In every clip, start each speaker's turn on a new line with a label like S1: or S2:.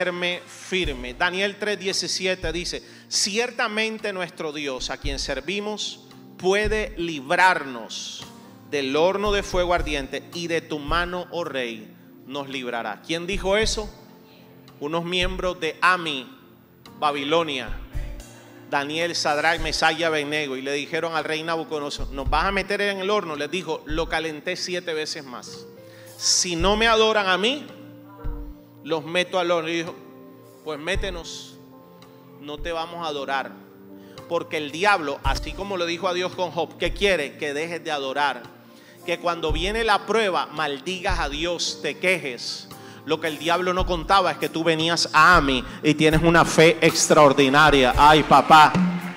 S1: firme. Daniel 3:17 dice: ciertamente nuestro Dios, a quien servimos, puede librarnos del horno de fuego ardiente, y de tu mano, oh rey, nos librará. ¿Quién dijo eso? Unos miembros de Ami, Babilonia, Daniel, Sadrach, Mesach y Abednego, y le dijeron al rey Nabucodonosor: ¿nos vas a meter en el horno? Les dijo: lo calenté 7 veces más. Si no me adoran a mí, los meto al horno. Y dijo: pues métenos, no te vamos a adorar. Porque el diablo, así como lo dijo a Dios con Job, ¿qué quiere? Que dejes de adorar. Que cuando viene la prueba, maldigas a Dios, te quejes. Lo que el diablo no contaba es que tú venías a Ami y tienes una fe extraordinaria. Ay, papá.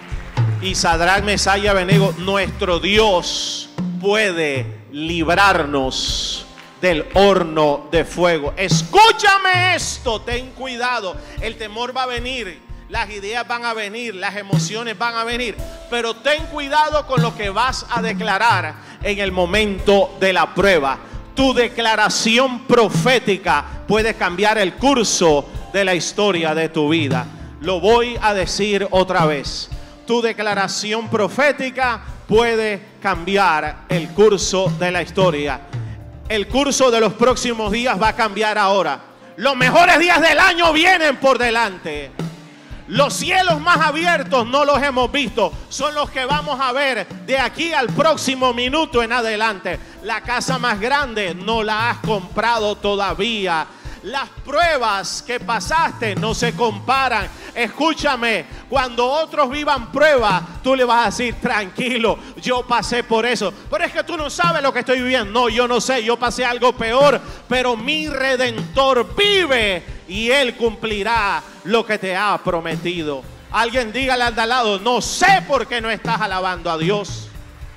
S1: Y Sadrach, Mesach y Abednego: nuestro Dios puede librarnos del horno de fuego. Escúchame esto, ten cuidado. El temor va a venir, las ideas van a venir, las emociones van a venir, pero ten cuidado con lo que vas a declarar en el momento de la prueba. Tu declaración profética puede cambiar el curso de la historia de tu vida. Lo voy a decir otra vez. Tu declaración profética puede cambiar el curso de la historia. El curso de los próximos días va a cambiar ahora. Los mejores días del año vienen por delante. Los cielos más abiertos no los hemos visto, son los que vamos a ver de aquí al próximo minuto en adelante. La casa más grande no la has comprado todavía. Las pruebas que pasaste no se comparan. Escúchame, cuando otros vivan pruebas, tú le vas a decir: tranquilo, yo pasé por eso. Pero es que tú no sabes lo que estoy viviendo. No, yo no sé, yo pasé algo peor, pero mi Redentor vive y Él cumplirá lo que te ha prometido. Alguien dígale al de al lado: no sé por qué no estás alabando a Dios.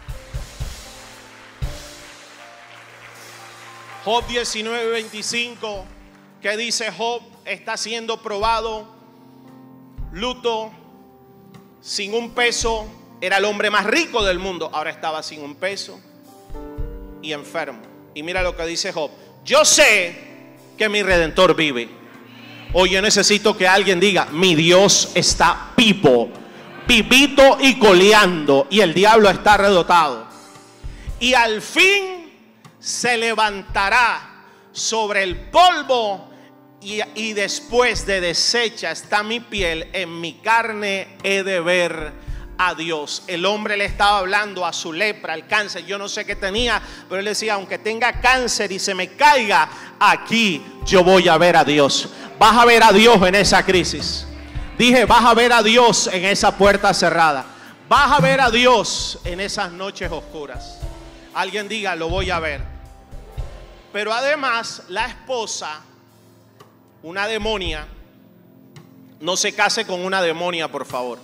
S1: Job 19:25. ¿Qué dice Job? Está siendo probado, luto, sin un peso. Era el hombre más rico del mundo, ahora estaba sin un peso y enfermo. Y mira lo que dice Job: yo sé que mi Redentor vive. Hoy yo necesito que alguien diga: mi Dios está vivo, vivito y coleando, y el diablo está redotado. Y al fin se levantará sobre el polvo, y después de deshecha está mi piel, en mi carne he de ver a Dios. El hombre le estaba hablando a su lepra, al cáncer. Yo no sé qué tenía, pero él decía: aunque tenga cáncer y se me caiga, aquí yo voy a ver a Dios. Vas a ver a Dios en esa crisis. Dije: vas a ver a Dios en esa puerta cerrada. Vas a ver a Dios en esas noches oscuras. Alguien diga: lo voy a ver. Pero además, la esposa, una demonia, no se case con una demonia, por favor.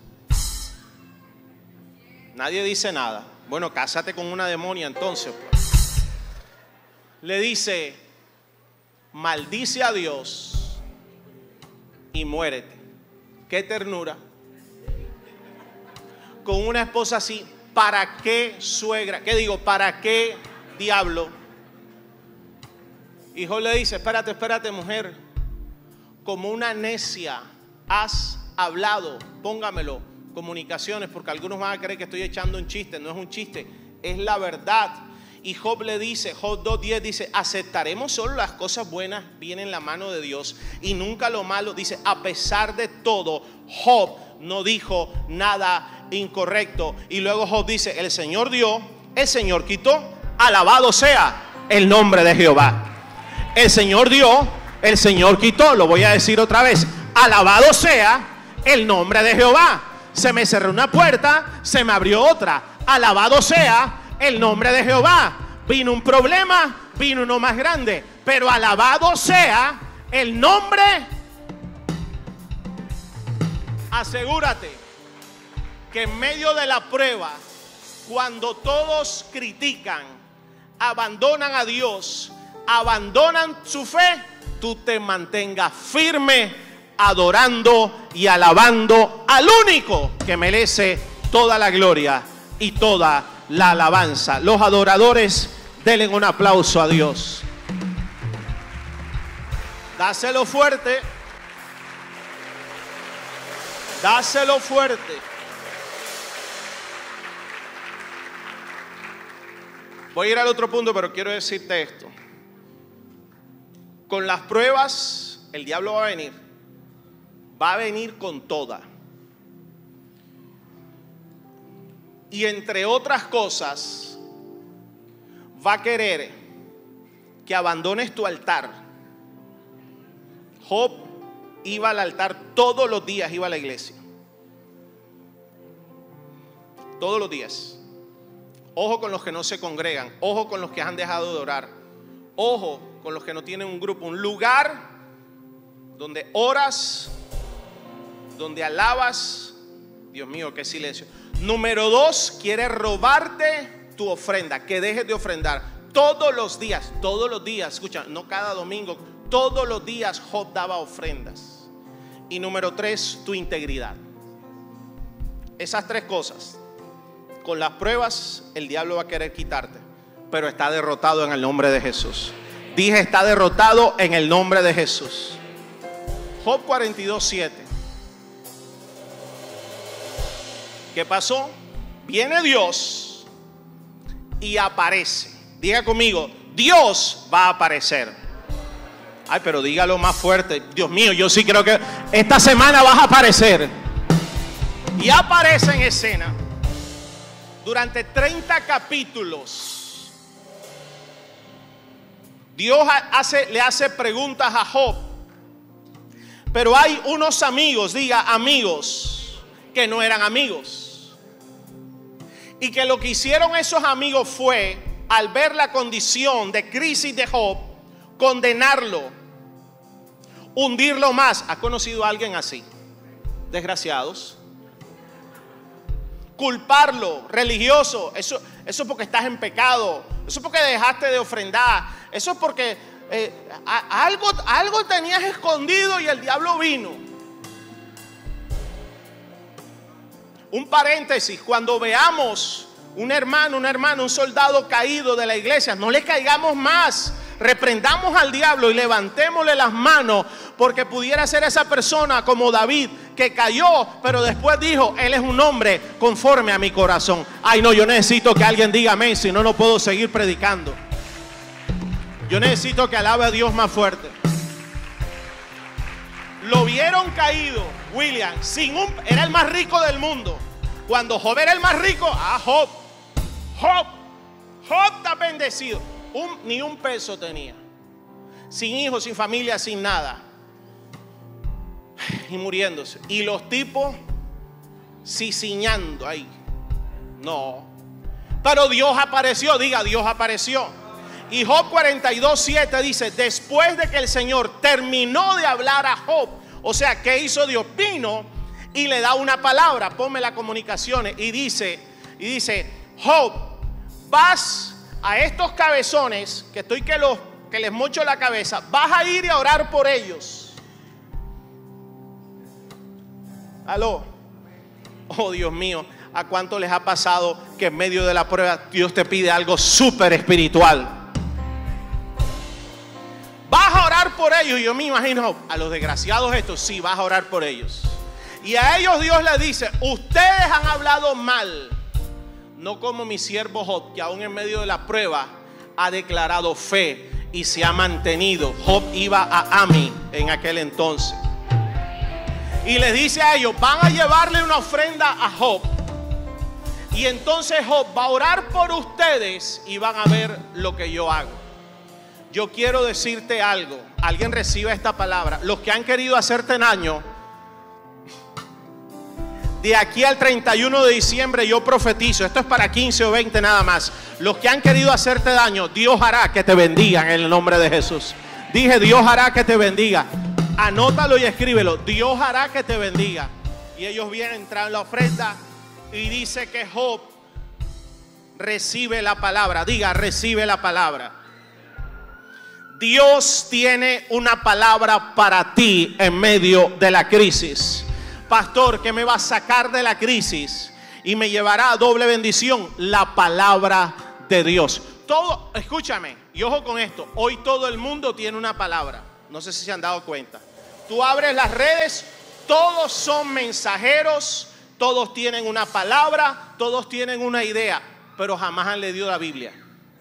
S1: Nadie dice nada. Bueno, cásate con una demonia entonces, pues. Le dice: maldice a Dios y muérete. Qué ternura. Con una esposa así, ¿para qué suegra? ¿Qué digo? ¿Para qué diablo? Y Job le dice: espérate, mujer. Como una necia has hablado. Póngamelo, comunicaciones, porque algunos van a creer que estoy echando un chiste. No es un chiste, es la verdad. Y Job le dice, Job 2:10 dice: aceptaremos solo las cosas buenas, vienen en la mano de Dios, y nunca lo malo. Dice: a pesar de todo, Job no dijo nada incorrecto. Y luego Job dice: el Señor dio, el Señor quitó, alabado sea el nombre de Jehová. El Señor dio, el Señor quitó. Lo voy a decir otra vez: alabado sea el nombre de Jehová. Se me cerró una puerta, se me abrió otra. Alabado sea el nombre de Jehová. Vino un problema, vino uno más grande, pero alabado sea el nombre. Asegúrate que en medio de la prueba, cuando todos critican, abandonan a Dios, abandonan su fe, tú te mantengas firme, adorando y alabando al único que merece toda la gloria y toda la alabanza. Los adoradores, denle un aplauso a Dios. Dáselo fuerte. Dáselo fuerte. Voy a ir al otro punto, pero quiero decirte esto. Con las pruebas, el diablo va a venir. Va a venir con toda. Y entre otras cosas, va a querer que abandones tu altar. Job iba al altar todos los días, iba a la iglesia. Todos los días. Ojo con los que no se congregan. Ojo con los que han dejado de orar. Ojo con los que no tienen un grupo, un lugar donde oras, donde alabas. Dios mío, qué silencio. Número 2, quiere robarte tu ofrenda, que dejes de ofrendar todos los días, escucha, no cada domingo, todos los días Job daba ofrendas. Y número 3, tu integridad. Esas 3 cosas, con las pruebas el diablo va a querer quitarte, pero está derrotado en el nombre de Jesús. Dije, está derrotado en el nombre de Jesús. Job 42:7. ¿Qué pasó? Viene Dios y aparece. Diga conmigo, Dios va a aparecer. Ay, pero dígalo más fuerte. Dios mío, yo sí creo que esta semana vas a aparecer. Y aparece en escena durante 30 capítulos. Dios le hace preguntas a Job. Pero hay unos amigos, diga amigos, que no eran amigos. Y que lo que hicieron esos amigos fue, al ver la condición de crisis de Job, condenarlo, hundirlo más. ¿Has conocido a alguien así? Desgraciados. Culparlo, religioso. Eso porque estás en pecado. Eso porque dejaste de ofrendar. Eso porque algo tenías escondido y el diablo vino. Un paréntesis, cuando veamos un hermano, un soldado caído de la iglesia, no le caigamos más. Reprendamos al diablo y levantémosle las manos, porque pudiera ser esa persona como David, que cayó, pero después dijo, él es un hombre conforme a mi corazón. Ay no, yo necesito que alguien diga amén, si no, no puedo seguir predicando. Yo necesito que alabe a Dios más fuerte. Lo vieron caído, William, era el más rico del mundo. Cuando Job era el más rico, Job está bendecido. Ni un peso tenía. Sin hijos, sin familia, sin nada. Y muriéndose. Y los tipos ciciñando ahí. No. Pero Dios apareció, diga, Dios apareció. Y Job 42:7 dice, después de que el Señor terminó de hablar a Job, o sea, ¿qué hizo Dios? Vino y le da una palabra, ponme las comunicaciones, y dice, Job, vas a estos cabezones, que les mocho la cabeza, vas a ir y a orar por ellos. Aló. Oh Dios mío, ¿a cuánto les ha pasado que en medio de la prueba Dios te pide algo súper espiritual? Vas a orar por ellos. Y yo me imagino a los desgraciados estos, sí, vas a orar por ellos. Y a ellos Dios les dice, ustedes han hablado mal, no como mi siervo Job, que aún en medio de la prueba ha declarado fe y se ha mantenido. Job iba a Ami en aquel entonces. Y les dice a ellos, van a llevarle una ofrenda a Job. Y entonces Job va a orar por ustedes y van a ver lo que yo hago. Yo quiero decirte algo. Alguien recibe esta palabra. Los que han querido hacerte daño, de aquí al 31 de diciembre yo profetizo, esto es para 15 o 20 nada más. Los que han querido hacerte daño, Dios hará que te bendigan en el nombre de Jesús. Dije, Dios hará que te bendiga. Anótalo y escríbelo. Dios hará que te bendiga. Y ellos vienen, traen la ofrenda y dice que Job recibe la palabra. Diga, recibe la palabra. Dios tiene una palabra para ti en medio de la crisis. Pastor, ¿qué me va a sacar de la crisis y me llevará a doble bendición? La palabra de Dios. Todo, escúchame, y ojo con esto. Hoy todo el mundo tiene una palabra. No sé si se han dado cuenta. Tú abres las redes, Todos son mensajeros, todos tienen una palabra, todos tienen una idea, pero jamás han leído la Biblia.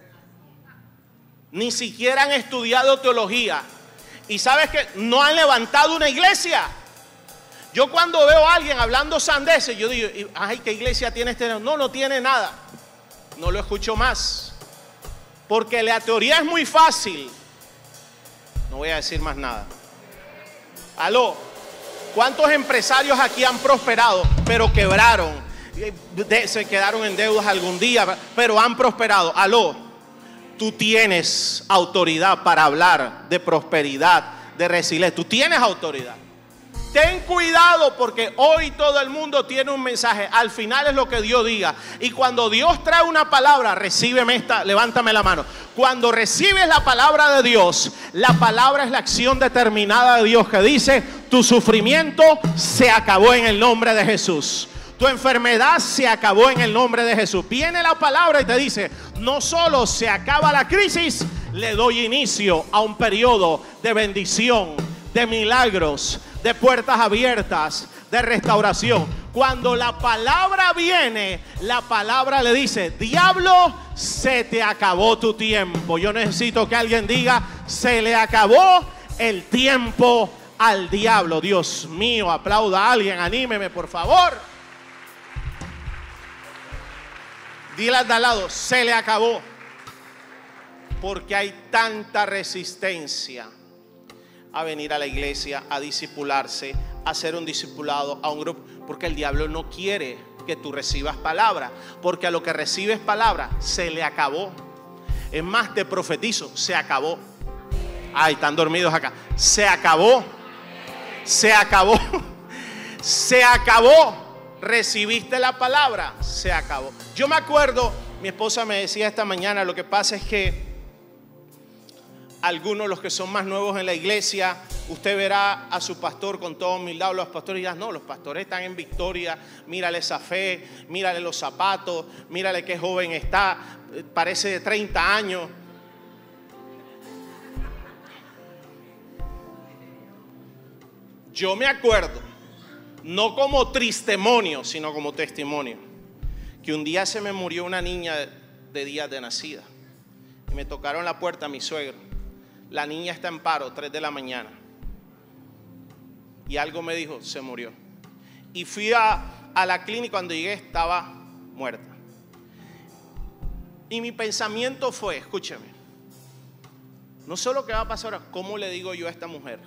S1: Ni siquiera han estudiado teología. Y sabes que no han levantado una iglesia. Yo cuando veo a alguien hablando sandeces, yo digo, ay, ¿qué iglesia tiene este? No, no tiene nada. No lo escucho más. Porque la teoría es muy fácil. No voy a decir más nada. Aló, ¿cuántos empresarios aquí han prosperado, pero quebraron? Se quedaron en deudas algún día, pero han prosperado. Aló, tú tienes autoridad para hablar de prosperidad, de resiliencia. Tú tienes autoridad. Ten cuidado porque hoy todo el mundo tiene un mensaje. Al final es lo que Dios diga. Y cuando Dios trae una palabra, recíbeme esta, levántame la mano. Cuando recibes la palabra de Dios, la palabra es la acción determinada de Dios que dice: tu sufrimiento se acabó en el nombre de Jesús. Tu enfermedad se acabó en el nombre de Jesús. Viene la palabra y te dice: no solo se acaba la crisis, le doy inicio a un periodo de bendición, de milagros, de puertas abiertas, de restauración. Cuando la palabra viene, la palabra le dice: diablo, se te acabó tu tiempo. Yo necesito que alguien diga: se le acabó el tiempo al diablo. Dios mío, aplauda a alguien, anímeme por favor. Dile al de al lado: se le acabó. Porque hay tanta resistencia a venir a la iglesia, a discipularse, a ser un discipulado, a un grupo. Porque el diablo no quiere que tú recibas palabra. Porque a lo que recibes palabra, se le acabó. Es más, te profetizo: se acabó. Ay, están dormidos acá. Se acabó. Se acabó. Se acabó. Recibiste la palabra, se acabó. Yo me acuerdo, mi esposa me decía esta mañana, lo que pasa es que algunos, los que son más nuevos en la iglesia, usted verá a su pastor con toda humildad, los pastores dirán: no, los pastores están en victoria, mírale esa fe, mírale los zapatos, mírale qué joven está, parece de 30 años. Yo me acuerdo, no como testimonio, sino como testimonio, que un día se me murió una niña de días de nacida y me tocaron la puerta a mi suegro. La niña está en paro, 3 de la mañana, y algo me dijo: se murió. Y fui a la clínica. Cuando llegué estaba muerta. Y mi pensamiento fue: escúcheme, no sé lo que va a pasar ahora, ¿cómo le digo yo a esta mujer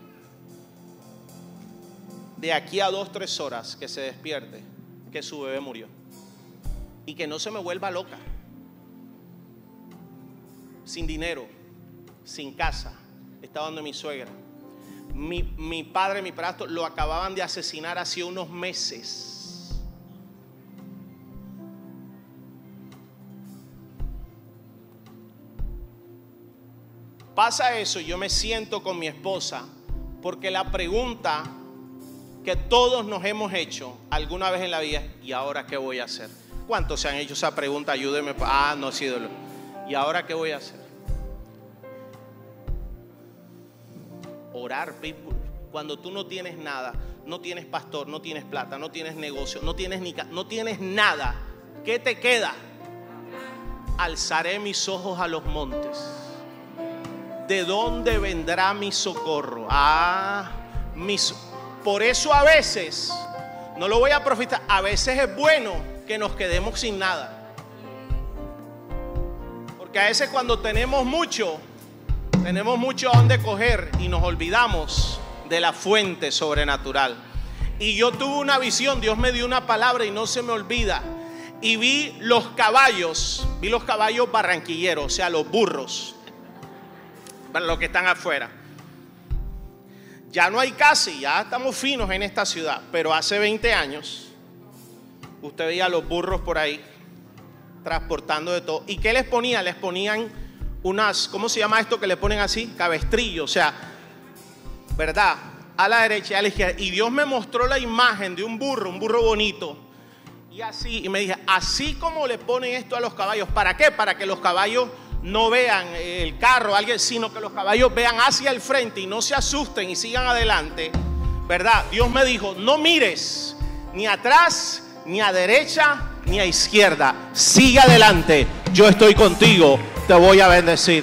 S1: de aquí a 2-3 horas que se despierte que su bebé murió? Y que no se me vuelva loca, sin dinero, sin casa. Estaba donde mi suegra. Mi padre, mi padrastro, lo acababan de asesinar hace unos meses. Pasa eso, yo me siento con mi esposa, porque la pregunta que todos nos hemos hecho alguna vez en la vida: ¿y ahora qué voy a hacer? ¿Cuántos se han hecho esa pregunta? Ayúdenme. No, sí, dolor. ¿Y ahora qué voy a hacer? Orar, people. Cuando tú no tienes nada, no tienes pastor, no tienes plata, no tienes negocio, no tienes nada, ¿qué te queda? Alzaré mis ojos a los montes. ¿De dónde vendrá mi socorro? Por eso a veces, no lo voy a profetizar, a veces es bueno que nos quedemos sin nada. Porque a veces cuando tenemos mucho a dónde coger y nos olvidamos de la fuente sobrenatural. Y yo tuve una visión, Dios me dio una palabra y no se me olvida. Y vi los caballos barranquilleros, o sea, los burros, para los que están afuera. Ya no hay casi, ya estamos finos en esta ciudad, pero hace 20 años usted veía a los burros por ahí transportando de todo. ¿Y qué les ponían? Les ponían unas, ¿cómo se llama esto que le ponen así? Cabestrillo, o sea, ¿verdad? A la derecha y a la izquierda. Y Dios me mostró la imagen de un burro bonito. Y así, y me dije: así como le ponen esto a los caballos, ¿para qué? Para que los caballos no vean el carro, alguien, sino que los caballos vean hacia el frente y no se asusten y sigan adelante. ¿verdad? Dios me dijo, no mires ni atrás, ni a derecha, ni a izquierda. Sigue adelante. Yo estoy contigo. Te voy a bendecir.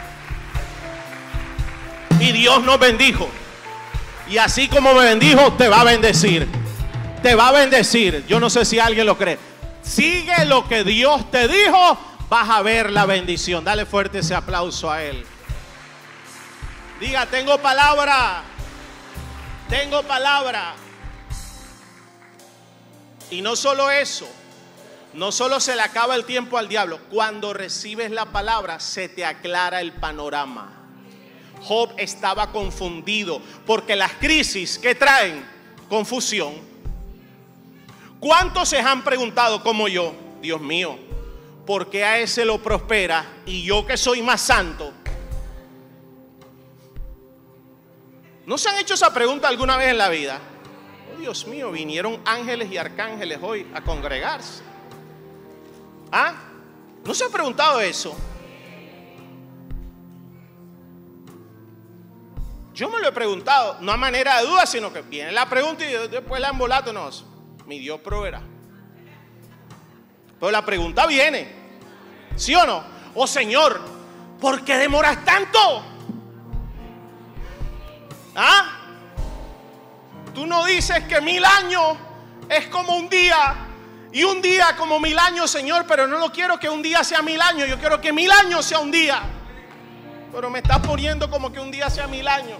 S1: Y Dios nos bendijo. Y así como me bendijo, te va a bendecir. Te va a bendecir. Yo no sé si alguien lo cree. Sigue lo que Dios te dijo, vas a ver la bendición. Dale fuerte ese aplauso a Él. Diga, tengo palabra. Tengo palabra. Y no solo eso, no solo se le acaba el tiempo al diablo. Cuando recibes la palabra, se te aclara el panorama. Job estaba confundido porque las crisis que traen confusión. ¿Cuántos se han preguntado como yo? Dios mío, ¿por qué a ese lo prospera y yo que soy más santo? ¿No se han hecho esa pregunta alguna vez en la vida? Oh, Dios mío, vinieron ángeles y arcángeles hoy a congregarse. ¿Ah? ¿No se ha preguntado eso? Yo me lo he preguntado, no a manera de duda, sino que viene la pregunta y después la embolato. No, mi Dios proveerá. Pero la pregunta viene, ¿sí o no? Oh Señor, ¿por qué demoras tanto? ¿Ah? Tú no dices que 1000 años es como un día y un día como 1000 años, Señor, pero no lo quiero que un día sea 1000 años, yo quiero que 1000 años sea un día. Pero me estás poniendo como que un día sea 1000 años.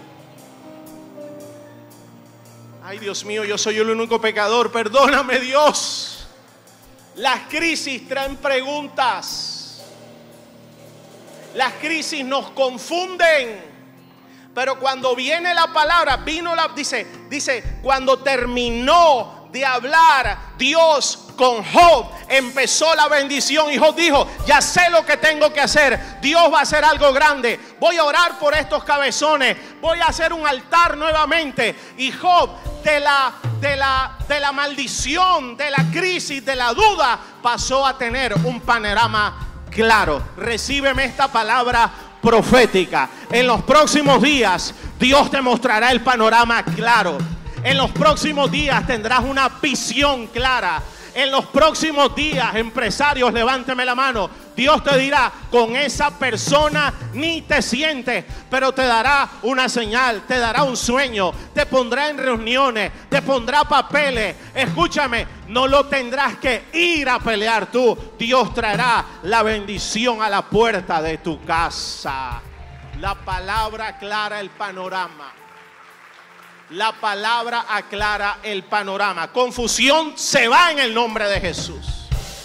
S1: Ay, Dios mío, yo soy el único pecador, perdóname, Dios. Las crisis traen preguntas. Las crisis nos confunden. Pero cuando viene la palabra, dice, cuando terminó de hablar Dios con Job, empezó la bendición y Job dijo, ya sé lo que tengo que hacer. Dios va a hacer algo grande. Voy a orar por estos cabezones. Voy a hacer un altar nuevamente. Y Job, de la maldición, de la crisis, de la duda, pasó a tener un panorama claro. Recíbeme esta palabra profética. En los próximos días Dios te mostrará el panorama claro. En los próximos días tendrás una visión clara. En los próximos días, empresarios, levánteme la mano. Dios te dirá, con esa persona ni te sientes, pero te dará una señal, te dará un sueño, te pondrá en reuniones, te pondrá papeles. Escúchame, no lo tendrás que ir a pelear tú. Dios traerá la bendición a la puerta de tu casa. La palabra aclara el panorama. La palabra aclara el panorama. Confusión se va en el nombre de Jesús.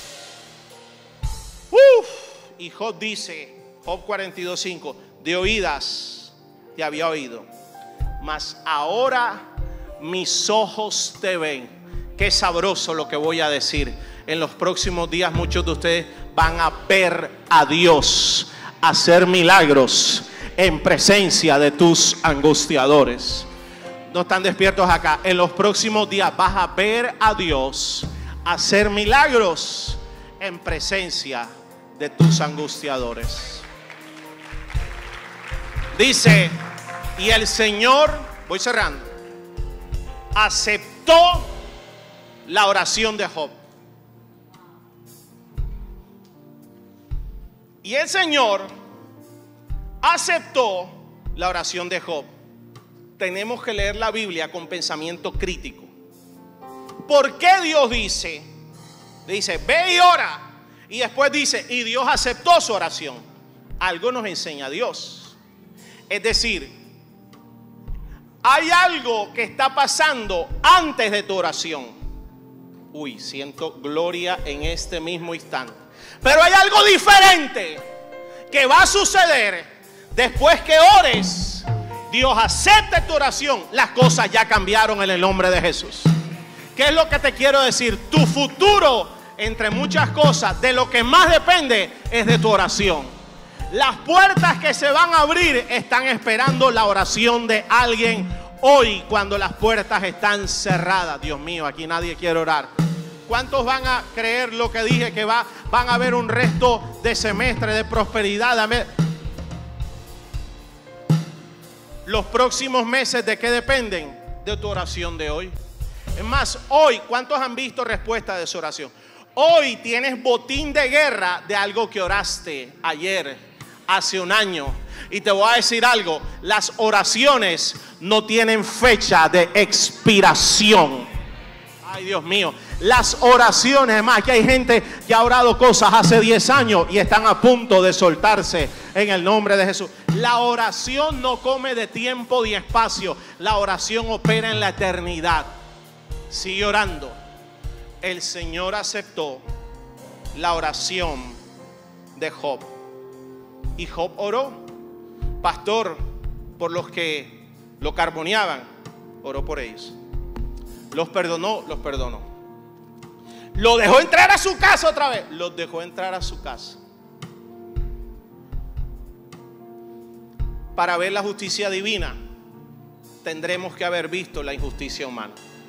S1: Y Job dice, Job 42:5, de oídas te había oído, mas ahora mis ojos te ven. Qué sabroso lo que voy a decir. En los próximos días muchos de ustedes van a ver a Dios hacer milagros en presencia de tus angustiadores. No están despiertos acá. En los próximos días vas a ver a Dios hacer milagros en presencia de tus angustiadores. Dice, y el Señor, voy cerrando, aceptó la oración de Job. Y el Señor aceptó la oración de Job. Tenemos que leer la Biblia con pensamiento crítico. ¿Por qué Dios dice, ve y ora? Y después dice, y Dios aceptó su oración. Algo nos enseña Dios. Es decir, hay algo que está pasando antes de tu oración. Uy, siento gloria en este mismo instante. Pero hay algo diferente que va a suceder después que ores. Dios acepte tu oración. Las cosas ya cambiaron en el nombre de Jesús. ¿Qué es lo que te quiero decir? Tu futuro, entre muchas cosas, de lo que más depende es de tu oración. Las puertas que se van a abrir están esperando la oración de alguien hoy, cuando las puertas están cerradas. Dios mío, aquí nadie quiere orar. ¿Cuántos van a creer lo que dije? Que van a haber un resto de semestre de prosperidad. Los próximos meses, ¿de qué dependen? de tu oración de hoy. Es más, hoy, ¿cuántos han visto respuesta de su oración? Hoy tienes botín de guerra de algo que oraste ayer, hace un año. Y te voy a decir algo, las oraciones no tienen fecha de expiración. Ay, Dios mío, las oraciones, más que hay gente que ha orado cosas hace 10 años y están a punto de soltarse en el nombre de Jesús. La oración no come de tiempo ni espacio, la oración opera en la eternidad. Sigue orando. El Señor aceptó la oración de Job. Y Job oró. Pastor, por los que lo carboneaban, oró por ellos. Los perdonó, los perdonó. Lo dejó entrar a su casa otra vez. Los dejó entrar a su casa. Para ver la justicia divina, tendremos que haber visto la injusticia humana.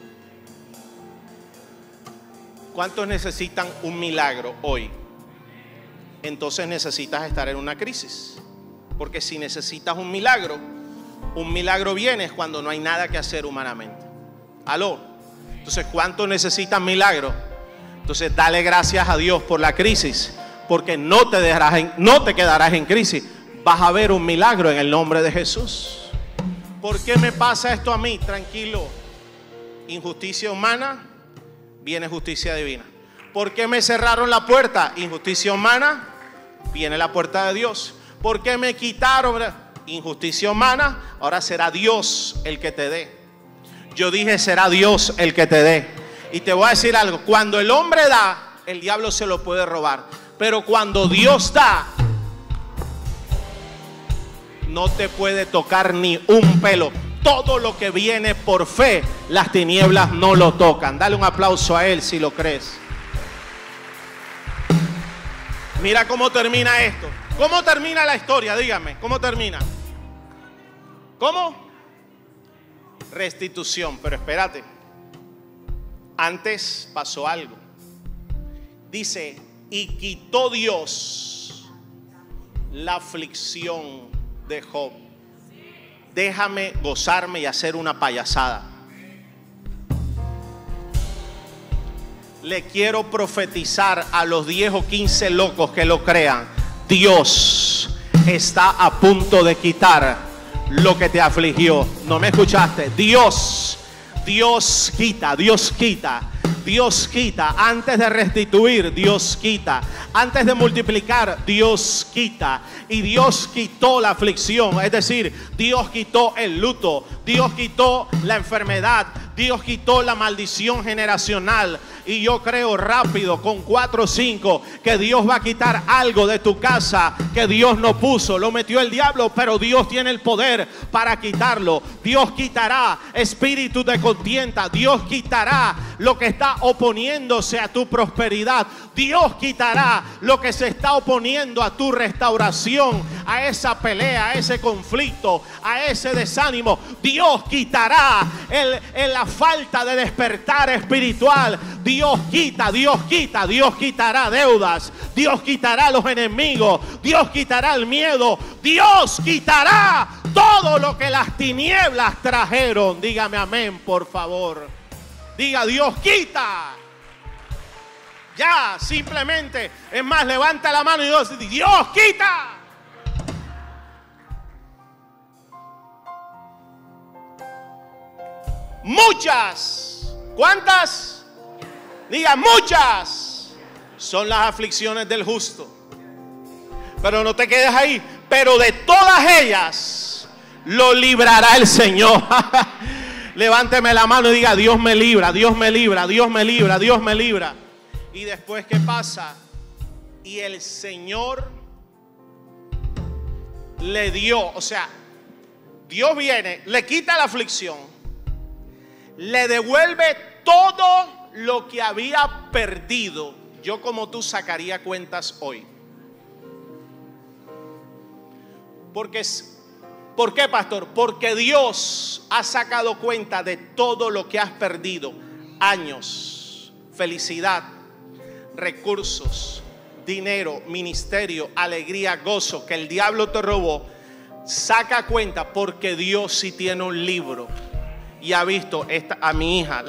S1: ¿Cuántos necesitan un milagro hoy? Entonces necesitas estar en una crisis. Porque si necesitas un milagro viene cuando no hay nada que hacer humanamente. ¿Aló? Entonces, ¿cuántos necesitan milagro? Entonces, dale gracias a Dios por la crisis. Porque no te quedarás en crisis. Vas a ver un milagro en el nombre de Jesús. ¿Por qué me pasa esto a mí? Tranquilo. Injusticia humana, viene justicia divina. ¿Por qué me cerraron la puerta? Injusticia humana, viene la puerta de Dios. ¿Por qué me quitaron? Injusticia humana, ahora será Dios el que te dé. Yo dije, será Dios el que te dé. Y te voy a decir algo, cuando el hombre da, el diablo se lo puede robar. Pero cuando Dios da, no te puede tocar ni un pelo. Todo lo que viene por fe, las tinieblas no lo tocan. Dale un aplauso a Él si lo crees. Mira cómo termina esto. ¿Cómo termina la historia? Dígame, ¿cómo termina? ¿Cómo? Restitución. Pero espérate. Antes pasó algo. Dice, y quitó Dios la aflicción de Job. Déjame gozarme y hacer una payasada. Le quiero profetizar a los 10 o 15 locos que lo crean. Dios está a punto de quitar lo que te afligió. ¿No me escuchaste? Dios quita, Dios quita. Dios quita. Antes de restituir, Dios quita. Antes de multiplicar, Dios quita. Y Dios quitó la aflicción. Es decir, Dios quitó el luto. Dios quitó la enfermedad. Dios quitó la maldición generacional. Y yo creo rápido, con 4 o 5, que Dios va a quitar algo de tu casa que Dios no puso. Lo metió el diablo, pero Dios tiene el poder para quitarlo. Dios quitará espíritu de contienda. Dios quitará lo que está oponiéndose a tu prosperidad. Dios quitará lo que se está oponiendo a tu restauración, a esa pelea, a ese conflicto, a ese desánimo. Dios quitará la falta de despertar espiritual. Dios quita, Dios quita, Dios quitará deudas. Dios quitará los enemigos. Dios quitará el miedo. Dios quitará todo lo que las tinieblas trajeron. Dígame amén, por favor. Diga, Dios quita. Ya, simplemente, es más, levanta la mano y Dios quita. Muchas, ¿cuántas? Diga, muchas son las aflicciones del justo. Pero no te quedes ahí. Pero de todas ellas lo librará el Señor. Levánteme la mano y diga, Dios me libra, Dios me libra, Dios me libra, Dios me libra. Y después, ¿qué pasa? Y el Señor le dio, o sea, Dios viene, le quita la aflicción, le devuelve todo lo que había perdido. Yo como tú sacaría cuentas hoy. ¿Por qué, pastor? Porque Dios ha sacado cuenta de todo lo que has perdido. Años, felicidad, recursos, dinero, ministerio, alegría, gozo, que el diablo te robó. Saca cuenta, porque Dios sí tiene un libro. y ha visto a mi hija,